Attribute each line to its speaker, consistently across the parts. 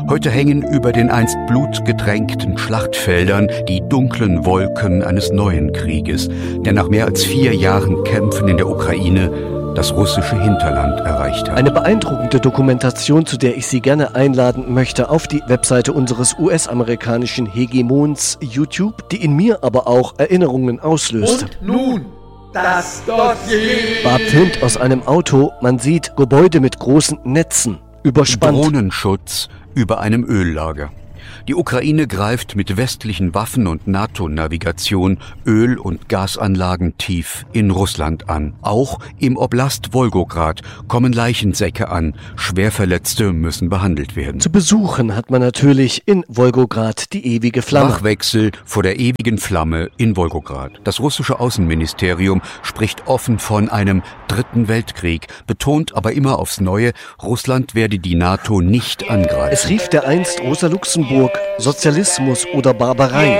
Speaker 1: Heute hängen über den einst blutgetränkten Schlachtfeldern die dunklen Wolken eines neuen Krieges, der nach mehr als 4 Jahren Kämpfen in der Ukraine das russische Hinterland erreicht hat.
Speaker 2: Eine beeindruckende Dokumentation, zu der ich Sie gerne einladen möchte, auf die Webseite unseres US-amerikanischen Hegemons YouTube, die in mir aber auch Erinnerungen auslöste.
Speaker 3: Und nun das Dossier.
Speaker 2: Barb filmt aus einem Auto, man sieht Gebäude mit großen Netzen, überspannt.
Speaker 1: Drohnenschutz über einem Öllager. Die Ukraine greift mit westlichen Waffen und NATO-Navigation Öl- und Gasanlagen tief in Russland an. Auch im Oblast Wolgograd kommen Leichensäcke an. Schwerverletzte müssen behandelt werden.
Speaker 2: Zu besuchen hat man natürlich in Wolgograd die ewige Flamme.
Speaker 1: Wachwechsel vor der ewigen Flamme in Wolgograd. Das russische Außenministerium spricht offen von einem dritten Weltkrieg, betont aber immer aufs Neue, Russland werde die NATO nicht angreifen.
Speaker 2: Es rief dereinst Rosa Luxemburg Sozialismus oder Barbarei.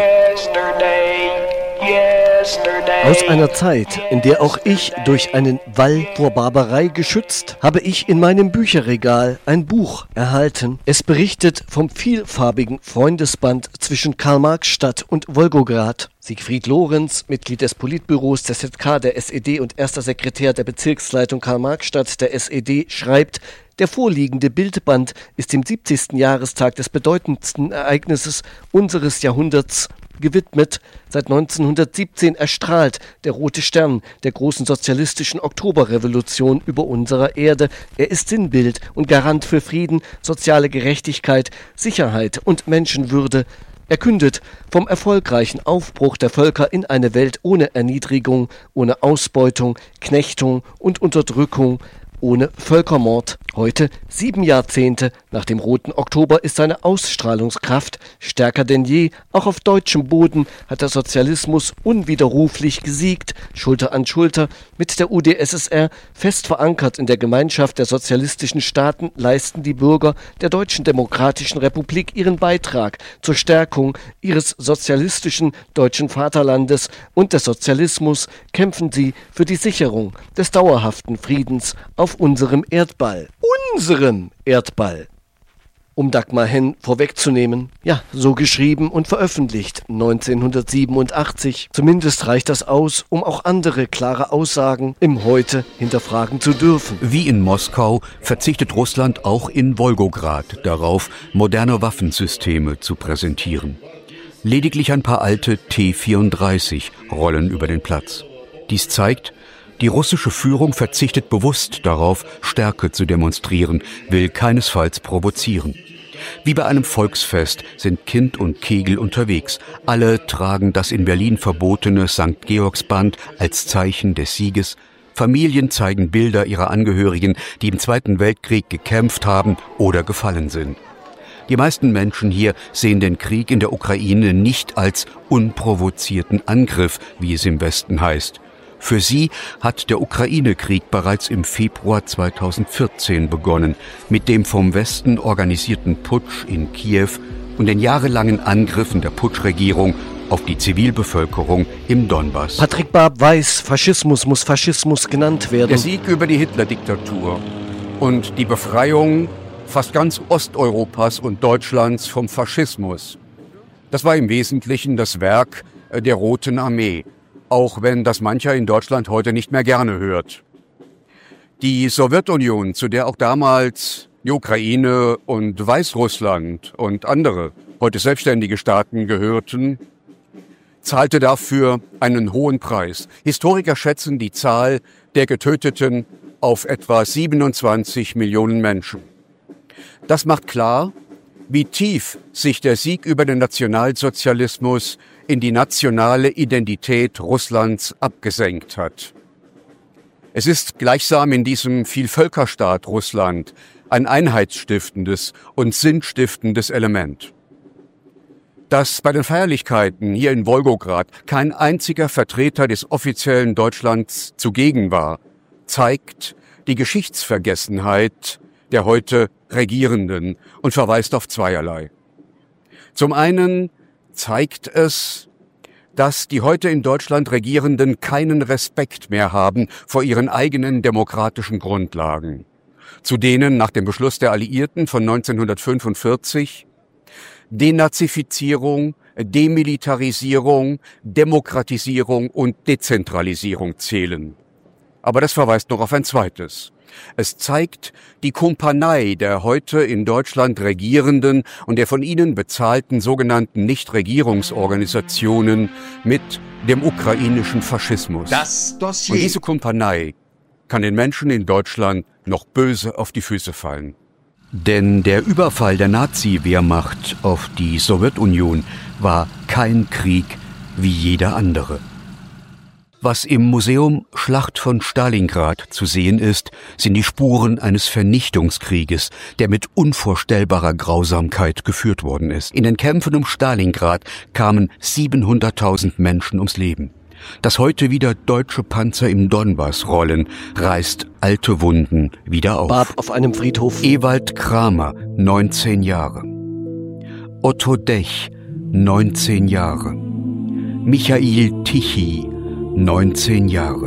Speaker 2: Aus einer Zeit, in der auch ich durch einen Wall vor Barbarei geschützt, habe ich in meinem Bücherregal ein Buch erhalten. Es berichtet vom vielfarbigen Freundesband zwischen Karl-Marx-Stadt und Wolgograd. Siegfried Lorenz, Mitglied des Politbüros der ZK der SED und erster Sekretär der Bezirksleitung Karl-Marx-Stadt der SED, schreibt: Der vorliegende Bildband ist dem 70. Jahrestag des bedeutendsten Ereignisses unseres Jahrhunderts gewidmet. Seit 1917 erstrahlt der rote Stern der großen sozialistischen Oktoberrevolution über unserer Erde. Er ist Sinnbild und Garant für Frieden, soziale Gerechtigkeit, Sicherheit und Menschenwürde. Er kündet vom erfolgreichen Aufbruch der Völker in eine Welt ohne Erniedrigung, ohne Ausbeutung, Knechtung und Unterdrückung, ohne Völkermord. Heute, 7 Jahrzehnte nach dem Roten Oktober, ist seine Ausstrahlungskraft stärker denn je. Auch auf deutschem Boden hat der Sozialismus unwiderruflich gesiegt, Schulter an Schulter mit der UdSSR. Fest verankert in der Gemeinschaft der sozialistischen Staaten leisten die Bürger der Deutschen Demokratischen Republik ihren Beitrag zur Stärkung ihres sozialistischen deutschen Vaterlandes und des Sozialismus. Kämpfen sie für die Sicherung des dauerhaften Friedens auf unserem Erdball. Unserem Erdball. Um Dagmar Henn vorwegzunehmen, ja, so geschrieben und veröffentlicht 1987. Zumindest reicht das aus, um auch andere klare Aussagen im Heute hinterfragen zu dürfen.
Speaker 1: Wie in Moskau verzichtet Russland auch in Wolgograd darauf, moderne Waffensysteme zu präsentieren. Lediglich ein paar alte T-34 rollen über den Platz. Dies zeigt, die russische Führung verzichtet bewusst darauf, Stärke zu demonstrieren, will keinesfalls provozieren. Wie bei einem Volksfest sind Kind und Kegel unterwegs. Alle tragen das in Berlin verbotene St. Georgsband als Zeichen des Sieges. Familien zeigen Bilder ihrer Angehörigen, die im Zweiten Weltkrieg gekämpft haben oder gefallen sind. Die meisten Menschen hier sehen den Krieg in der Ukraine nicht als unprovozierten Angriff, wie es im Westen heißt. Für sie hat der Ukraine-Krieg bereits im Februar 2014 begonnen, mit dem vom Westen organisierten Putsch in Kiew und den jahrelangen Angriffen der Putschregierung auf die Zivilbevölkerung im Donbass.
Speaker 2: Patrick Barb weiß, Faschismus muss Faschismus genannt werden.
Speaker 4: Der Sieg über die Hitler-Diktatur und die Befreiung fast ganz Osteuropas und Deutschlands vom Faschismus, das war im Wesentlichen das Werk der Roten Armee. Auch wenn das mancher in Deutschland heute nicht mehr gerne hört. Die Sowjetunion, zu der auch damals die Ukraine und Weißrussland und andere, heute selbstständige Staaten gehörten, zahlte dafür einen hohen Preis. Historiker schätzen die Zahl der Getöteten auf etwa 27 Millionen Menschen. Das macht klar, wie tief sich der Sieg über den Nationalsozialismus in die nationale Identität Russlands abgesenkt hat. Es ist gleichsam in diesem Vielvölkerstaat Russland ein einheitsstiftendes und sinnstiftendes Element. Dass bei den Feierlichkeiten hier in Wolgograd kein einziger Vertreter des offiziellen Deutschlands zugegen war, zeigt die Geschichtsvergessenheit der heute Regierenden und verweist auf zweierlei. Zum einen zeigt es, dass die heute in Deutschland Regierenden keinen Respekt mehr haben vor ihren eigenen demokratischen Grundlagen. zu denen nach dem Beschluss der Alliierten von 1945 Denazifizierung, Demilitarisierung, Demokratisierung und Dezentralisierung zählen. Aber das verweist noch auf ein zweites. Es zeigt die Kumpanei der heute in Deutschland regierenden und der von ihnen bezahlten sogenannten Nichtregierungsorganisationen mit dem ukrainischen Faschismus.
Speaker 3: Das Dossier.
Speaker 4: Und diese Kumpanei kann den Menschen in Deutschland noch böse auf die Füße fallen.
Speaker 1: Denn der Überfall der Nazi-Wehrmacht auf die Sowjetunion war kein Krieg wie jeder andere. Was im Museum Schlacht von Stalingrad zu sehen ist, sind die Spuren eines Vernichtungskrieges, der mit unvorstellbarer Grausamkeit geführt worden ist. In den Kämpfen um Stalingrad kamen 700.000 Menschen ums Leben. Dass heute wieder deutsche Panzer im Donbass rollen, reißt alte Wunden wieder auf.
Speaker 2: Barb auf einem Friedhof.
Speaker 1: Ewald Kramer, 19 Jahre. Otto Dech, 19 Jahre. Michail Tichy, 19 Jahre.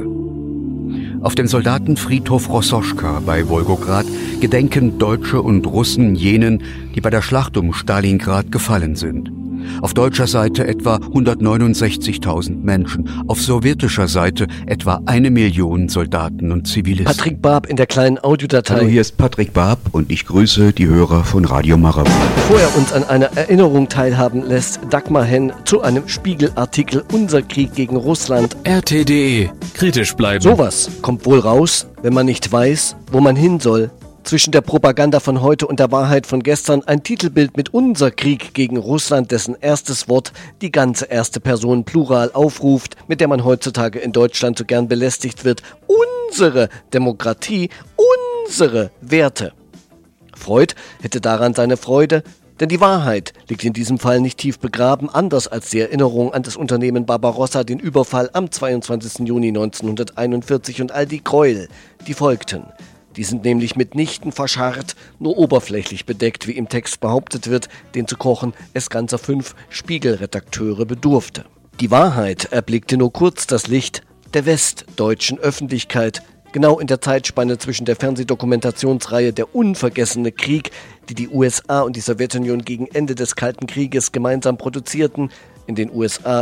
Speaker 1: Auf dem Soldatenfriedhof Rossoschka bei Wolgograd gedenken Deutsche und Russen jenen, die bei der Schlacht um Stalingrad gefallen sind. Auf deutscher Seite etwa 169.000 Menschen, auf sowjetischer Seite etwa 1 Million Soldaten und Zivilisten.
Speaker 2: Patrick Barb in der kleinen Audiodatei.
Speaker 1: Hallo, hier ist Patrick Barb und ich grüße die Hörer von Radio Marabu.
Speaker 2: Bevor er uns an einer Erinnerung teilhaben lässt, Dagmar Henn zu einem Spiegelartikel Unser Krieg gegen Russland.
Speaker 5: RT.de. Kritisch bleiben.
Speaker 2: Sowas kommt wohl raus, wenn man nicht weiß, wo man hin soll. Zwischen der Propaganda von heute und der Wahrheit von gestern ein Titelbild mit Unser Krieg gegen Russland, dessen erstes Wort die ganze erste Person Plural aufruft, mit der man heutzutage in Deutschland so gern belästigt wird. Unsere Demokratie, unsere Werte. Freud hätte daran seine Freude, denn die Wahrheit liegt in diesem Fall nicht tief begraben, anders als die Erinnerung an das Unternehmen Barbarossa, den Überfall am 22. Juni 1941 und all die Gräuel, die folgten. Die sind nämlich mitnichten verscharrt, nur oberflächlich bedeckt, wie im Text behauptet wird, den zu kochen es ganzer 5 Spiegelredakteure bedurfte. Die Wahrheit erblickte nur kurz das Licht der westdeutschen Öffentlichkeit, genau in der Zeitspanne zwischen der Fernsehdokumentationsreihe Der unvergessene Krieg, die die USA und die Sowjetunion gegen Ende des Kalten Krieges gemeinsam produzierten, in den USA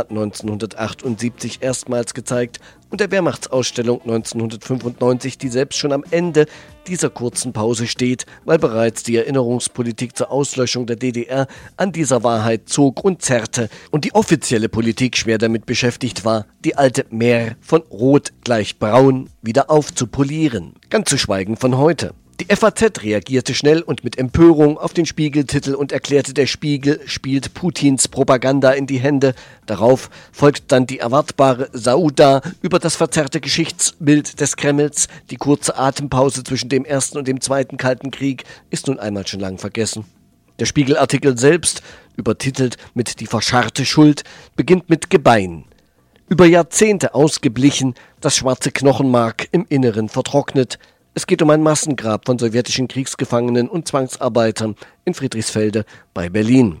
Speaker 2: 1978 erstmals gezeigt, und der Wehrmachtsausstellung 1995, die selbst schon am Ende dieser kurzen Pause steht, weil bereits die Erinnerungspolitik zur Auslöschung der DDR an dieser Wahrheit zog und zerrte und die offizielle Politik schwer damit beschäftigt war, die alte Mär von Rot gleich Braun wieder aufzupolieren. Ganz zu schweigen von heute. Die FAZ reagierte schnell und mit Empörung auf den Spiegeltitel und erklärte, der Spiegel spielt Putins Propaganda in die Hände. Darauf folgt dann die erwartbare Sauda über das verzerrte Geschichtsbild des Kremls. Die kurze Atempause zwischen dem Ersten und dem Zweiten Kalten Krieg ist nun einmal schon lang vergessen. Der Spiegelartikel selbst, übertitelt mit Die verscharrte Schuld, beginnt mit Gebein. Über Jahrzehnte ausgeblichen, das schwarze Knochenmark im Inneren vertrocknet. Es geht um ein Massengrab von sowjetischen Kriegsgefangenen und Zwangsarbeitern in Friedrichsfelde bei Berlin.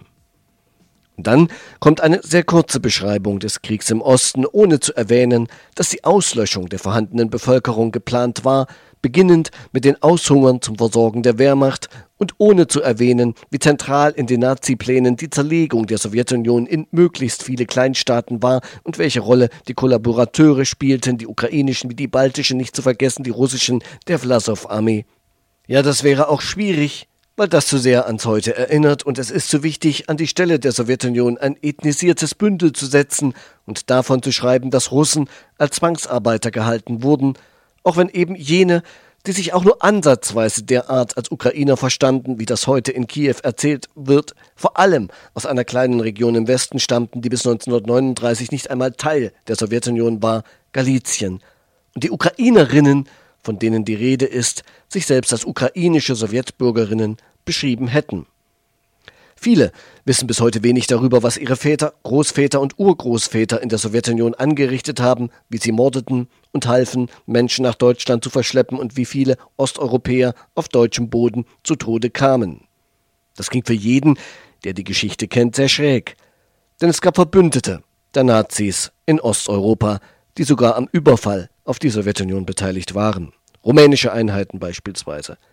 Speaker 2: Und dann kommt eine sehr kurze Beschreibung des Kriegs im Osten, ohne zu erwähnen, dass die Auslöschung der vorhandenen Bevölkerung geplant war, beginnend mit den Aushungern zum Versorgen der Wehrmacht und ohne zu erwähnen, wie zentral in den Nazi-Plänen die Zerlegung der Sowjetunion in möglichst viele Kleinstaaten war und welche Rolle die Kollaborateure spielten, die ukrainischen wie die baltischen, nicht zu vergessen die russischen, der Wlasow-Armee. Ja, das wäre auch schwierig, weil das zu sehr ans Heute erinnert und es ist zu wichtig, an die Stelle der Sowjetunion ein ethnisiertes Bündel zu setzen und davon zu schreiben, dass Russen als Zwangsarbeiter gehalten wurden, auch wenn eben jene, die sich auch nur ansatzweise derart als Ukrainer verstanden, wie das heute in Kiew erzählt wird, vor allem aus einer kleinen Region im Westen stammten, die bis 1939 nicht einmal Teil der Sowjetunion war, Galizien. Und die Ukrainerinnen, von denen die Rede ist, sich selbst als ukrainische Sowjetbürgerinnen beschrieben hätten. Viele wissen bis heute wenig darüber, was ihre Väter, Großväter und Urgroßväter in der Sowjetunion angerichtet haben, wie sie mordeten und halfen, Menschen nach Deutschland zu verschleppen und wie viele Osteuropäer auf deutschem Boden zu Tode kamen. Das klingt für jeden, der die Geschichte kennt, sehr schräg. Denn es gab Verbündete der Nazis in Osteuropa, die sogar am Überfall auf die Sowjetunion beteiligt waren. Rumänische Einheiten beispielsweise.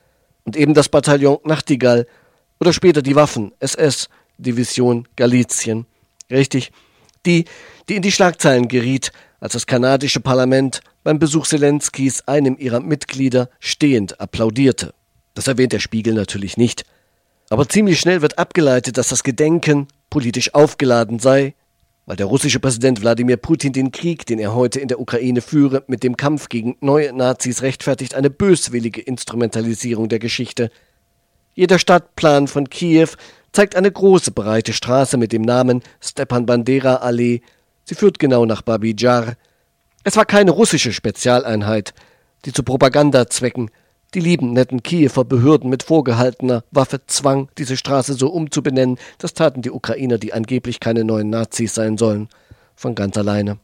Speaker 2: Und eben das Bataillon Nachtigall oder später die Waffen-SS-Division Galizien. Richtig, die in die Schlagzeilen geriet, als das kanadische Parlament beim Besuch Zelenskys einem ihrer Mitglieder stehend applaudierte. Das erwähnt der Spiegel natürlich nicht. Aber ziemlich schnell wird abgeleitet, dass das Gedenken politisch aufgeladen sei, weil der russische Präsident Wladimir Putin den Krieg, den er heute in der Ukraine führe, mit dem Kampf gegen neue Nazis rechtfertigt, eine böswillige Instrumentalisierung der Geschichte. Jeder Stadtplan von Kiew zeigt eine große, breite Straße mit dem Namen Stepan Bandera Allee. Sie führt genau nach Babi Jar. Es war keine russische Spezialeinheit, die zu Propagandazwecken die lieben, netten Kiewer Behörden mit vorgehaltener Waffe zwang, diese Straße so umzubenennen. Das taten die Ukrainer, die angeblich keine neuen Nazis sein sollen, von ganz alleine.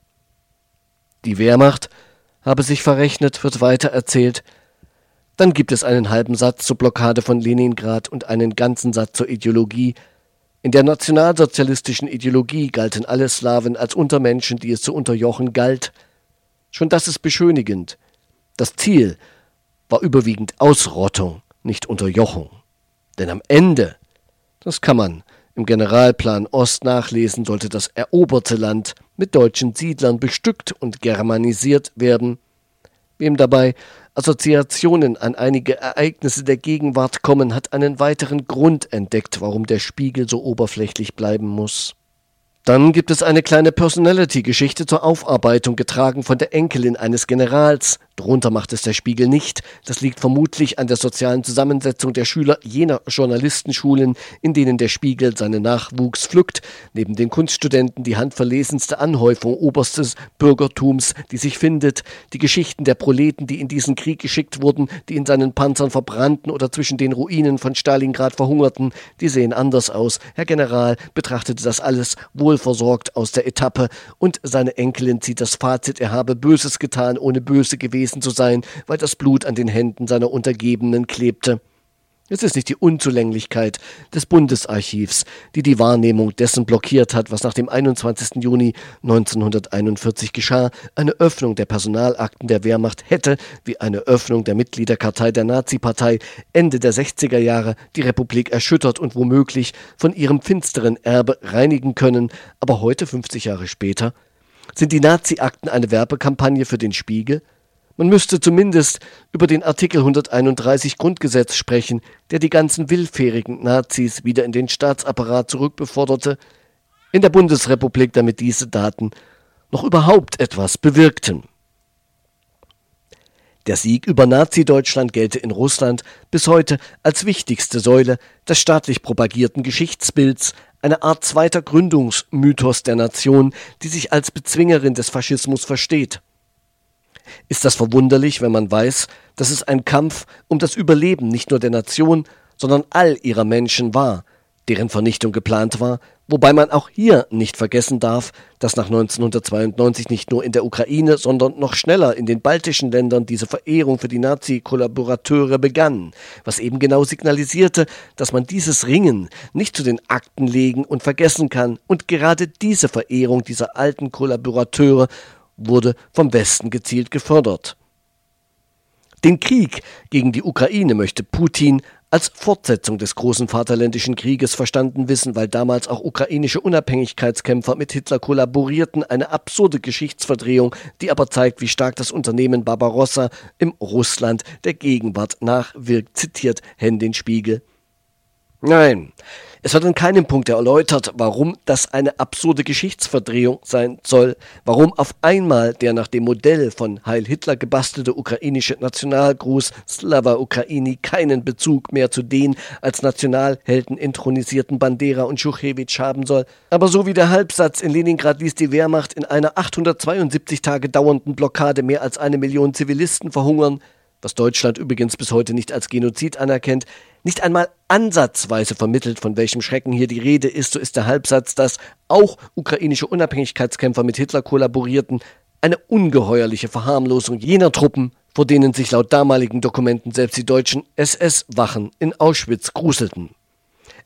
Speaker 2: Die Wehrmacht habe sich verrechnet, wird weiter erzählt. Dann gibt es einen halben Satz zur Blockade von Leningrad und einen ganzen Satz zur Ideologie. In der nationalsozialistischen Ideologie galten alle Slawen als Untermenschen, die es zu unterjochen galt. Schon das ist beschönigend. Das Ziel war überwiegend Ausrottung, nicht Unterjochung. Denn am Ende, das kann man im Generalplan Ost nachlesen, sollte das eroberte Land mit deutschen Siedlern bestückt und germanisiert werden. Wem dabei Assoziationen an einige Ereignisse der Gegenwart kommen, hat einen weiteren Grund entdeckt, warum der Spiegel so oberflächlich bleiben muss. Dann gibt es eine kleine Personality-Geschichte zur Aufarbeitung, getragen von der Enkelin eines Generals. Drunter macht es der Spiegel nicht. Das liegt vermutlich an der sozialen Zusammensetzung der Schüler jener Journalistenschulen, in denen der Spiegel seinen Nachwuchs pflückt. Neben den Kunststudenten die handverlesenste Anhäufung oberstes Bürgertums, die sich findet. Die Geschichten der Proleten, die in diesen Krieg geschickt wurden, die in seinen Panzern verbrannten oder zwischen den Ruinen von Stalingrad verhungerten, die sehen anders aus. Herr General betrachtete das alles wohlversorgt aus der Etappe und seine Enkelin zieht das Fazit, er habe Böses getan, ohne böse gewesen zu sein, weil das Blut an den Händen seiner Untergebenen klebte. Es ist nicht die Unzulänglichkeit des Bundesarchivs, die die Wahrnehmung dessen blockiert hat, was nach dem 21. Juni 1941 geschah. Eine Öffnung der Personalakten der Wehrmacht hätte, wie eine Öffnung der Mitgliederkartei der Nazi-Partei Ende der 60er Jahre, die Republik erschüttert und womöglich von ihrem finsteren Erbe reinigen können. Aber heute, 50 Jahre später, sind die Nazi-Akten eine Werbekampagne für den Spiegel? Man müsste zumindest über den Artikel 131 Grundgesetz sprechen, der die ganzen willfährigen Nazis wieder in den Staatsapparat zurückbeförderte, in der Bundesrepublik, damit diese Daten noch überhaupt etwas bewirkten. Der Sieg über Nazi-Deutschland gelte in Russland bis heute als wichtigste Säule des staatlich propagierten Geschichtsbilds, eine Art zweiter Gründungsmythos der Nation, die sich als Bezwingerin des Faschismus versteht. Ist das verwunderlich, wenn man weiß, dass es ein Kampf um das Überleben nicht nur der Nation, sondern all ihrer Menschen war, deren Vernichtung geplant war, wobei man auch hier nicht vergessen darf, dass nach 1992 nicht nur in der Ukraine, sondern noch schneller in den baltischen Ländern diese Verehrung für die Nazi-Kollaborateure begann, was eben genau signalisierte, dass man dieses Ringen nicht zu den Akten legen und vergessen kann, und gerade diese Verehrung dieser alten Kollaborateure wurde vom Westen gezielt gefördert. Den Krieg gegen die Ukraine möchte Putin als Fortsetzung des großen Vaterländischen Krieges verstanden wissen, weil damals auch ukrainische Unabhängigkeitskämpfer mit Hitler kollaborierten, eine absurde Geschichtsverdrehung, die aber zeigt, wie stark das Unternehmen Barbarossa im Russland der Gegenwart nachwirkt, zitiert Henn den Spiegel. Nein, es wird an keinem Punkt erläutert, warum das eine absurde Geschichtsverdrehung sein soll, warum auf einmal der nach dem Modell von Heil Hitler gebastelte ukrainische Nationalgruß Slava Ukraini keinen Bezug mehr zu den als Nationalhelden inthronisierten Bandera und Schuchewitsch haben soll. Aber so wie der Halbsatz, in Leningrad ließ die Wehrmacht in einer 872 Tage dauernden Blockade mehr als 1 Million Zivilisten verhungern, was Deutschland übrigens bis heute nicht als Genozid anerkennt, nicht einmal ansatzweise vermittelt, von welchem Schrecken hier die Rede ist, so ist der Halbsatz, dass auch ukrainische Unabhängigkeitskämpfer mit Hitler kollaborierten, eine ungeheuerliche Verharmlosung jener Truppen, vor denen sich laut damaligen Dokumenten selbst die deutschen SS-Wachen in Auschwitz gruselten.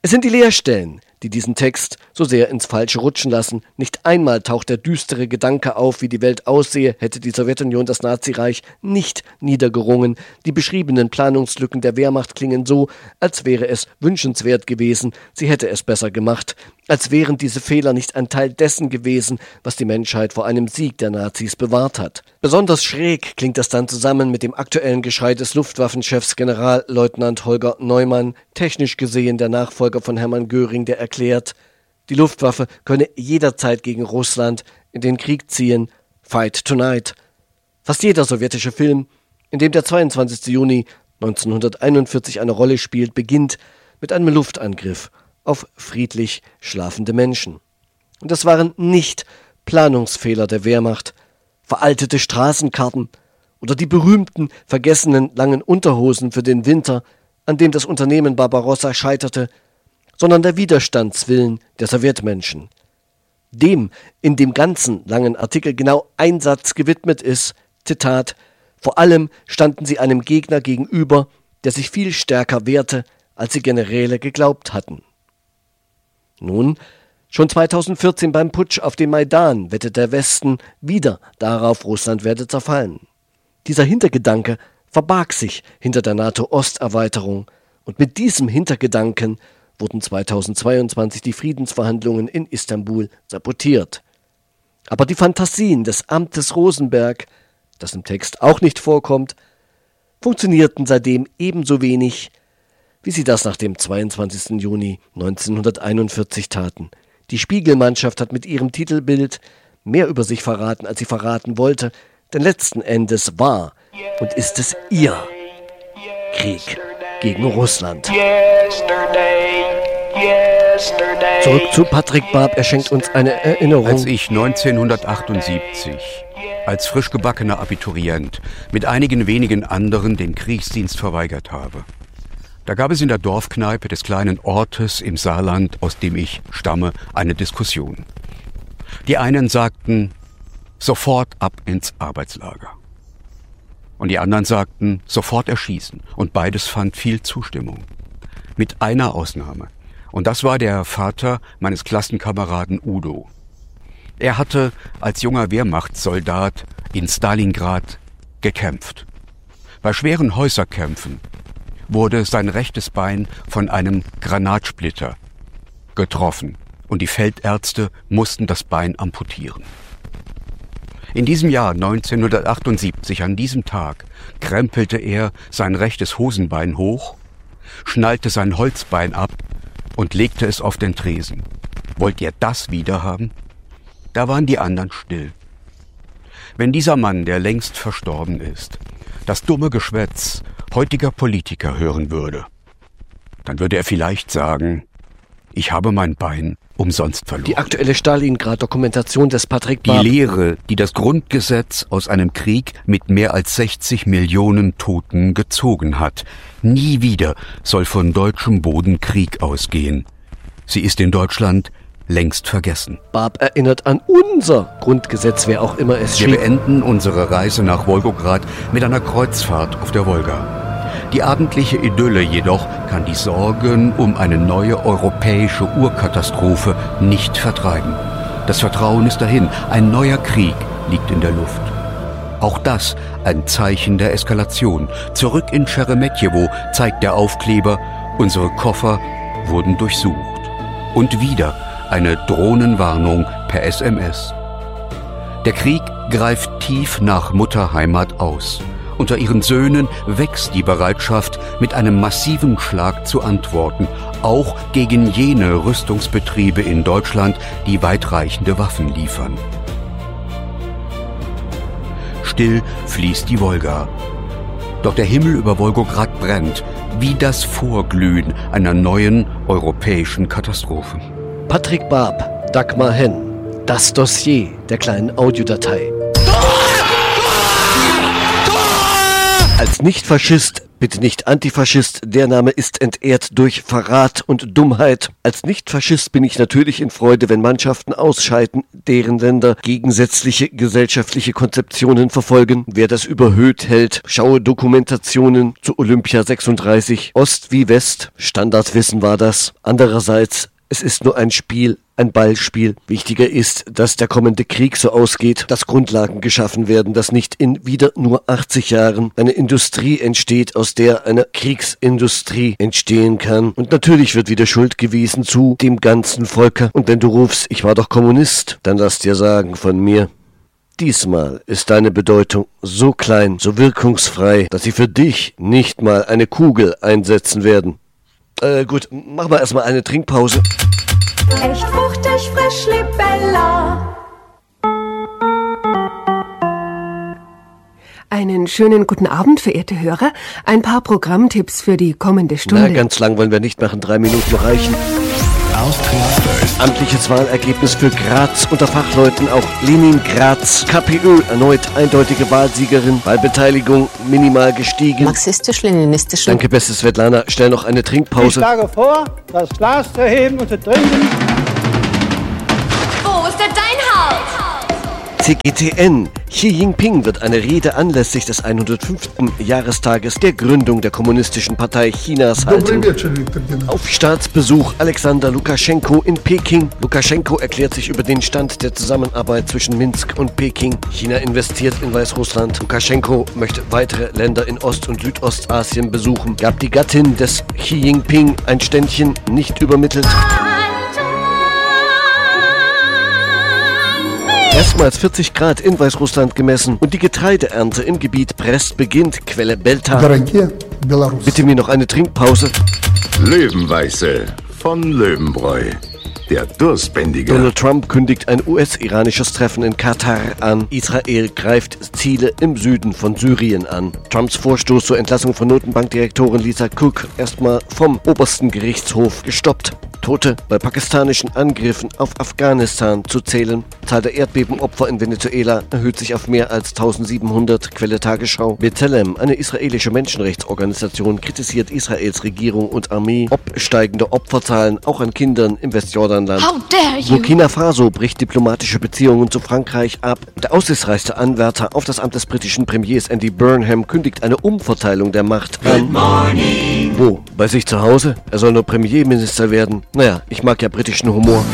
Speaker 2: Es sind die Leerstellen, die diesen Text so sehr ins Falsche rutschen lassen. Nicht einmal taucht der düstere Gedanke auf, wie die Welt aussehe, hätte die Sowjetunion das Nazireich nicht niedergerungen. Die beschriebenen Planungslücken der Wehrmacht klingen so, als wäre es wünschenswert gewesen, sie hätte es besser gemacht, als wären diese Fehler nicht ein Teil dessen gewesen, was die Menschheit vor einem Sieg der Nazis bewahrt hat. Besonders schräg klingt das dann zusammen mit dem aktuellen Geschrei des Luftwaffenchefs Generalleutnant Holger Neumann, technisch gesehen der Nachfolger von Hermann Göring, der erklärt, die Luftwaffe könne jederzeit gegen Russland in den Krieg ziehen. Fight tonight. Fast jeder sowjetische Film, in dem der 22. Juni 1941 eine Rolle spielt, beginnt mit einem Luftangriff auf friedlich schlafende Menschen. Und das waren nicht Planungsfehler der Wehrmacht, veraltete Straßenkarten oder die berühmten, vergessenen langen Unterhosen für den Winter, an dem das Unternehmen Barbarossa scheiterte, sondern der Widerstandswillen der Sowjetmenschen. Dem in dem ganzen langen Artikel genau ein Satz gewidmet ist, Zitat, vor allem standen sie einem Gegner gegenüber, der sich viel stärker wehrte, als die Generäle geglaubt hatten. Nun, schon 2014 beim Putsch auf dem Maidan wettet der Westen wieder darauf, Russland werde zerfallen. Dieser Hintergedanke verbarg sich hinter der NATO-Osterweiterung und mit diesem Hintergedanken wurden 2022 die Friedensverhandlungen in Istanbul sabotiert. Aber die Fantasien des Amtes Rosenberg, das im Text auch nicht vorkommt, funktionierten seitdem ebenso wenig, wie sie das nach dem 22. Juni 1941 taten. Die Spiegelmannschaft hat mit ihrem Titelbild mehr über sich verraten, als sie verraten wollte, denn letzten Endes war und ist es ihr Krieg gegen Russland. Zurück zu Patrick Barb, er schenkt uns eine Erinnerung.
Speaker 4: Als ich 1978 als frisch gebackener Abiturient mit einigen wenigen anderen den Kriegsdienst verweigert habe, da gab es in der Dorfkneipe des kleinen Ortes im Saarland, aus dem ich stamme, eine Diskussion. Die einen sagten, sofort ab ins Arbeitslager. Und die anderen sagten, sofort erschießen. Und beides fand viel Zustimmung. Mit einer Ausnahme. Und das war der Vater meines Klassenkameraden Udo. Er hatte als junger Wehrmachtssoldat in Stalingrad gekämpft. Bei schweren Häuserkämpfen wurde sein rechtes Bein von einem Granatsplitter getroffen und die Feldärzte mussten das Bein amputieren. In diesem Jahr 1978, an diesem Tag, krempelte er sein rechtes Hosenbein hoch, schnallte sein Holzbein ab und legte es auf den Tresen. Wollt ihr das wiederhaben? Da waren die anderen still. Wenn dieser Mann, der längst verstorben ist, das dumme Geschwätz heutiger Politiker hören würde, dann würde er vielleicht sagen, ich habe mein Bein umsonst verloren.
Speaker 2: Die aktuelle Stalingrad-Dokumentation des Patrick Barb.
Speaker 1: Die Lehre, die das Grundgesetz aus einem Krieg mit mehr als 60 Millionen Toten gezogen hat. Nie wieder soll von deutschem Boden Krieg ausgehen. Sie ist in Deutschland längst vergessen.
Speaker 2: Barb erinnert an unser Grundgesetz, wer auch immer es schrieb.
Speaker 1: Wir beenden unsere Reise nach Wolgograd mit einer Kreuzfahrt auf der Wolga. Die abendliche Idylle jedoch kann die Sorgen um eine neue europäische Urkatastrophe nicht vertreiben. Das Vertrauen ist dahin, ein neuer Krieg liegt in der Luft. Auch das ein Zeichen der Eskalation. Zurück in Scheremetjewo zeigt der Aufkleber, unsere Koffer wurden durchsucht. Und wieder eine Drohnenwarnung per SMS. Der Krieg greift tief nach Mutterheimat aus. Unter ihren Söhnen wächst die Bereitschaft, mit einem massiven Schlag zu antworten, auch gegen jene Rüstungsbetriebe in Deutschland, die weitreichende Waffen liefern. Still fließt die Wolga. Doch der Himmel über Wolgograd brennt, wie das Vorglühen einer neuen europäischen Katastrophe.
Speaker 2: Patrick Barb, Dagmar Henn, das Dossier der kleinen Audiodatei. Als Nicht-Faschist Bitte nicht Antifaschist, der Name ist entehrt durch Verrat und Dummheit. Als Nicht-Faschist bin ich natürlich in Freude, wenn Mannschaften ausscheiden, deren Länder gegensätzliche gesellschaftliche Konzeptionen verfolgen. Wer das überhöht hält, schaue Dokumentationen zu Olympia 36, Ost wie West. Standardwissen war das. Andererseits, es ist nur ein Spiel, ein Ballspiel. Wichtiger ist, dass der kommende Krieg so ausgeht, dass Grundlagen geschaffen werden, dass nicht in wieder nur 80 Jahren eine Industrie entsteht, aus der eine Kriegsindustrie entstehen kann. Und natürlich wird wieder Schuld gewiesen zu dem ganzen Volke. Und wenn du rufst, ich war doch Kommunist, dann lass dir sagen von mir, diesmal ist deine Bedeutung so klein, so wirkungsfrei, dass sie für dich nicht mal eine Kugel einsetzen werden. Gut, machen wir erstmal eine Trinkpause.
Speaker 6: Echt fruchtig, frisch, Libella.
Speaker 7: Einen schönen guten Abend, verehrte Hörer. Ein paar Programmtipps für die kommende Stunde.
Speaker 2: Na, ganz lang wollen wir nicht machen. 3 Minuten reichen. Amtliches Wahlergebnis für Graz unter Fachleuten, auch Lenin-Graz. KPÖ erneut eindeutige Wahlsiegerin. Wahlbeteiligung minimal gestiegen.
Speaker 8: Marxistisch-leninistisch.
Speaker 2: Danke, beste Svetlana. Stell noch eine Trinkpause.
Speaker 9: Ich schlage vor, das Glas zu heben und zu trinken.
Speaker 6: Wo ist denn dein Haus?
Speaker 2: CGTN. Xi Jinping wird eine Rede anlässlich des 105. Jahrestages der Gründung der Kommunistischen Partei Chinas halten. Auf Staatsbesuch Alexander Lukaschenko in Peking. Lukaschenko erklärt sich über den Stand der Zusammenarbeit zwischen Minsk und Peking. China investiert in Weißrussland. Lukaschenko möchte weitere Länder in Ost- und Südostasien besuchen. Gab die Gattin des Xi Jinping ein Ständchen, nicht übermittelt. Erstmals 40 Grad in Weißrussland gemessen und die Getreideernte im Gebiet Brest beginnt. Quelle Belta. Bitte mir noch eine Trinkpause.
Speaker 10: Löwenweiße von Löwenbräu. Der Durstbändiger.
Speaker 2: Donald Trump kündigt ein US-iranisches Treffen in Katar an. Israel greift Ziele im Süden von Syrien an. Trumps Vorstoß zur Entlassung von Notenbankdirektorin Lisa Cook erstmal vom obersten Gerichtshof gestoppt. Tote bei pakistanischen Angriffen auf Afghanistan zu zählen. Zahl der Erdbebenopfer in Venezuela erhöht sich auf mehr als 1700. Quelle Tagesschau. B'Tselem, eine israelische Menschenrechtsorganisation, kritisiert Israels Regierung und Armee ob steigende Opferzahlen auch an Kindern im Westjordanland.
Speaker 6: How dare you?
Speaker 2: Burkina Faso bricht diplomatische Beziehungen zu Frankreich ab. Der aussichtsreichste Anwärter auf das Amt des britischen Premiers Andy Burnham kündigt eine Umverteilung der Macht an. Wo? Bei sich zu Hause? Er soll nur Premierminister werden. Naja, ich mag ja britischen Humor.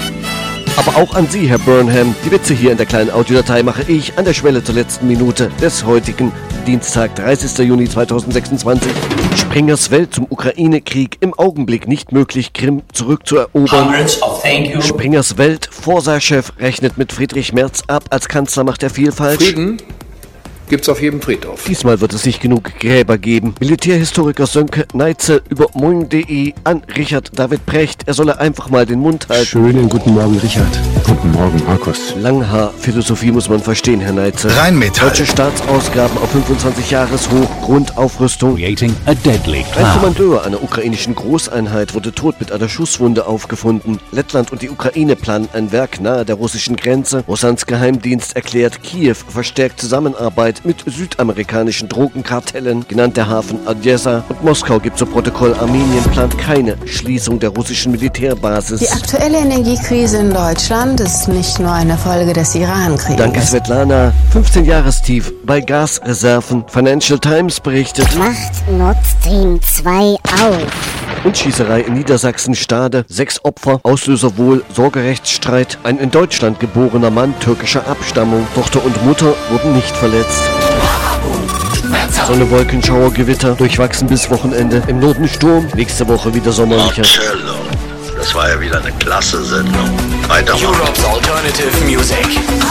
Speaker 2: Aber auch an Sie, Herr Burnham. Die Witze hier in der kleinen Audiodatei mache ich an der Schwelle zur letzten Minute des heutigen Dienstag, 30. Juni 2026. Springers Welt zum Ukraine-Krieg. Im Augenblick nicht möglich, Krim zurückzuerobern. Springers Welt, Forsa-Chef, rechnet mit Friedrich Merz ab als Kanzlermacht der Vielfalt.
Speaker 11: Frieden gibt's auf jedem Friedhof.
Speaker 2: Diesmal wird es nicht genug Gräber geben. Militärhistoriker Sönke Neitzel über moin.de an Richard David Precht. Er solle einfach mal den Mund halten.
Speaker 12: Schönen guten Morgen, Richard. Guten Morgen, Markus.
Speaker 2: Langhaar-Philosophie muss man verstehen, Herr Neitzel.
Speaker 13: Rheinmetall.
Speaker 2: Deutsche Staatsausgaben auf 25 Jahreshoch, Grundaufrüstung.
Speaker 14: Creating a deadly cloud.
Speaker 2: Ein Kommandeur einer ukrainischen Großeinheit wurde tot mit einer Schusswunde aufgefunden. Lettland und die Ukraine planen ein Werk nahe der russischen Grenze. Russlands Geheimdienst erklärt, Kiew verstärkt Zusammenarbeit mit südamerikanischen Drogenkartellen, genannt der Hafen Odessa. Und Moskau gibt zu Protokoll, Armenien plant keine Schließung der russischen Militärbasis.
Speaker 8: Die aktuelle Energiekrise in Deutschland ist nicht nur eine Folge des Iran-Krieges.
Speaker 2: Danke, Svetlana. 15 Jahrestief bei Gasreserven. Financial Times berichtet.
Speaker 15: Macht Nord Stream 2 auf.
Speaker 2: Und Schießerei in Niedersachsen-Stade. 6 Opfer, Auslöser wohl Sorgerechtsstreit. Ein in Deutschland geborener Mann türkischer Abstammung. Tochter und Mutter wurden nicht verletzt. Sonne, Wolkenschauer, Gewitter, durchwachsen bis Wochenende. Im Norden Sturm, nächste Woche wieder sommerlicher.
Speaker 10: Marcello. Das war ja wieder eine klasse Sendung. Weitermachen.
Speaker 5: Europe's Alternative Music.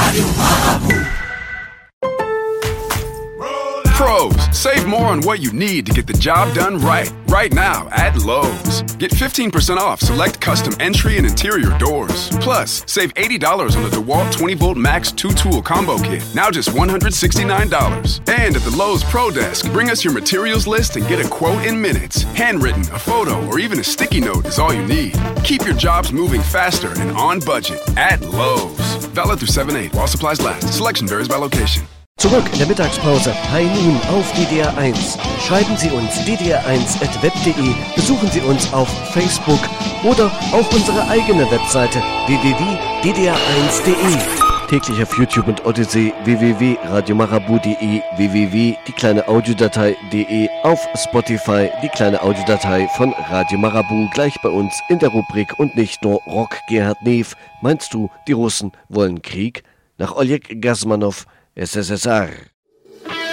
Speaker 16: Pros, save more on what you need to get the job done right. Right now at Lowe's. Get 15% off select custom entry and interior doors. Plus, save $80 on the DeWalt 20-volt Max 2-tool combo kit. Now just $169. And at the Lowe's Pro Desk, bring us your materials list and get a quote in minutes. Handwritten, a photo, or even a sticky note is all you need. Keep your jobs moving faster and on budget at Lowe's. Valid through 7/8 while supplies last. Selection varies by location.
Speaker 2: Zurück in der Mittagspause. High Noon auf DDR 1. Schreiben Sie uns ddr1@web.de, besuchen Sie uns auf Facebook oder auch unsere eigene Webseite www.ddr1.de. Täglich auf YouTube und Odyssey www.radiomarabu.de, www.diekleineaudiodatei.de, auf Spotify die kleine Audiodatei von Radio Marabu, gleich bei uns in der Rubrik und nicht nur Rock Gerhard Neff. Meinst du, die Russen wollen Krieg? Nach Oleg Gasmanov, SSSR.